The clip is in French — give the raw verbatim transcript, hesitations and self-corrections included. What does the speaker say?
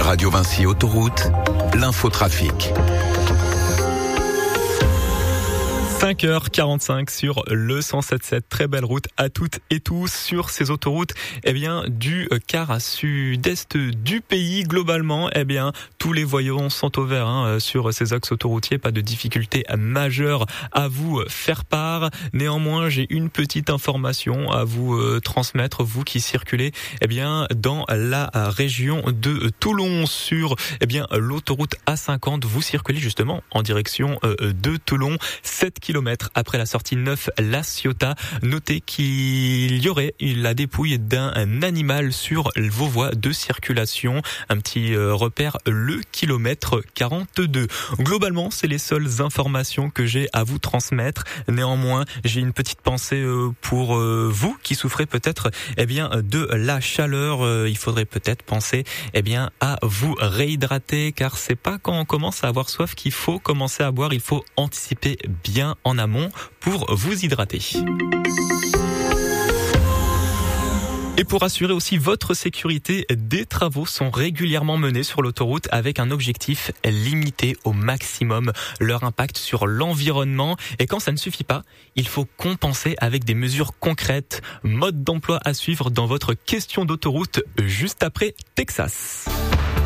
Radio Vinci Autoroute, l'infotrafic. cinq heures quarante-cinq sur le cent sept virgule sept. Très belle route à toutes et tous sur ces autoroutes. Eh bien, du quart à sud-est du pays, globalement, eh bien, tous les voyants sont au vert hein, sur ces axes autoroutiers. Pas de difficultés majeures à vous faire part. Néanmoins, j'ai une petite information à vous euh, transmettre, vous qui circulez, eh bien, dans la région de Toulon sur, eh bien, l'autoroute A cinquante. Vous circulez justement en direction euh, de Toulon. sept kilomètres après la sortie neuf La Ciotat. Notez qu'il y aurait la dépouille d'un animal sur vos voies de circulation. Un petit euh, repère, le kilomètre quarante-deux. Globalement, c'est les seules informations que j'ai à vous transmettre. Néanmoins, j'ai une petite pensée euh, pour euh, vous qui souffrez peut-être eh bien de la chaleur. Euh, il faudrait peut-être penser eh bien à vous réhydrater, car c'est pas quand on commence à avoir soif qu'il faut commencer à boire. Il faut anticiper bien en amont pour vous hydrater. Et pour assurer aussi votre sécurité, des travaux sont régulièrement menés sur l'autoroute avec un objectif: limiter au maximum leur impact sur l'environnement. Et quand ça ne suffit pas, il faut compenser avec des mesures concrètes. Mode d'emploi à suivre dans votre question d'autoroute juste après Texas.